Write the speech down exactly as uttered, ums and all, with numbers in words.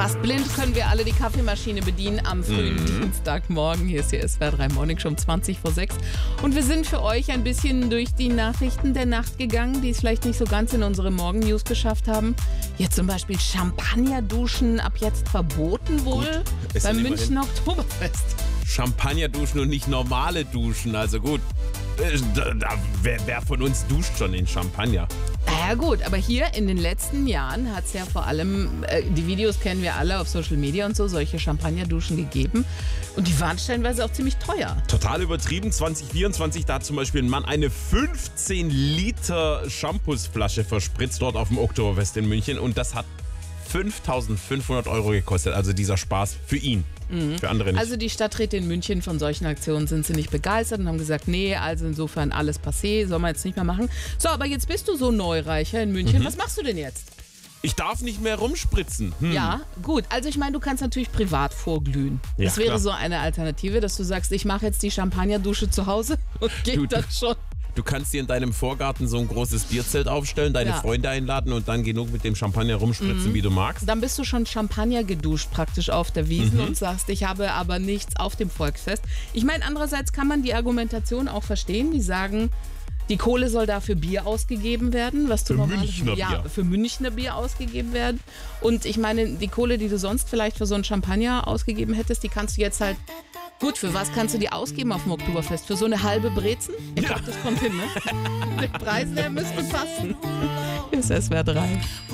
Fast blind können wir alle die Kaffeemaschine bedienen am frühen mhm. Dienstagmorgen. Hier ist die S W R drei Morning Show um zwanzig vor sechs. Und wir sind für euch ein bisschen durch die Nachrichten der Nacht gegangen, die es vielleicht nicht so ganz in unsere Morgen-News geschafft haben. Hier zum Beispiel Champagnerduschen ab jetzt verboten wohl beim Münchner Oktoberfest. Champagnerduschen und nicht normale Duschen, also gut. Da, da, wer, wer von uns duscht schon in Champagner? Ja gut, aber hier in den letzten Jahren hat es ja vor allem, äh, die Videos kennen wir alle auf Social Media und so, solche Champagnerduschen gegeben. Und die waren stellenweise auch ziemlich teuer. Total übertrieben. zwanzig vierundzwanzig, da hat zum Beispiel ein Mann eine fünfzehn Liter Shampoosflasche verspritzt dort auf dem Oktoberfest in München. Und das hat fünftausendfünfhundert Euro gekostet. Also dieser Spaß für ihn. Mhm. Für andere nicht. Also die Stadträte in München, von solchen Aktionen sind sie nicht begeistert und haben gesagt, nee, also insofern alles passé, soll man jetzt nicht mehr machen. So, aber jetzt bist du so Neureicher in München. Mhm. Was machst du denn jetzt? Ich darf nicht mehr rumspritzen. Hm. Ja, gut. Also ich meine, du kannst natürlich privat vorglühen. Ja, das wäre klar. so eine Alternative, dass du sagst, ich mache jetzt die Champagnerdusche zu Hause und geht Du- dann schon. Du kannst dir in deinem Vorgarten so ein großes Bierzelt aufstellen, deine Ja. Freunde einladen und dann genug mit dem Champagner rumspritzen, wie du magst. Dann bist du schon Champagner geduscht praktisch auf der Wiesn Mhm. und sagst, ich habe aber nichts auf dem Volksfest. Ich meine, andererseits kann man die Argumentation auch verstehen, die sagen, die Kohle soll da für Bier ausgegeben werden, was du Für normal- Münchner ja, Bier. für Münchner Bier ausgegeben werden. Und ich meine, die Kohle, die du sonst vielleicht für so ein Champagner ausgegeben hättest, die kannst du jetzt halt. Gut, für was kannst du die ausgeben auf dem Oktoberfest? Für so eine halbe Brezen? Ich Ja. glaube, das kommt hin, ne? Der Preis, der müsste passen. Ist S W R drei.